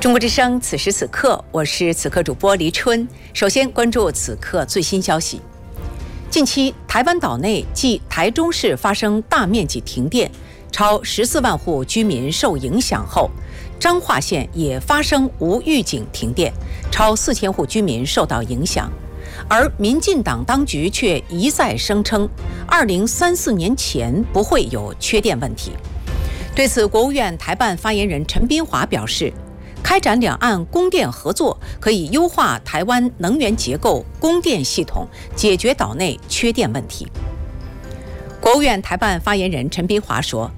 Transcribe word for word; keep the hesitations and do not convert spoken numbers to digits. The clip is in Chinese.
中国之声，此时此刻，我是此刻主播黎春。首先关注此刻最新消息。近期，台湾岛内继台中市发生大面积停电，超十四万户居民受影响后，彰化县也发生无预警停电，超四千户居民受到影响。而民进党当局却一再声称，二零三四年前不会有缺电问题。对此，国务院台办发言人陈斌华表示，开展两岸供电合作，可以优化台湾能源结构、供电系统，解决岛内缺电问题。国务院台办发言人陈斌华说，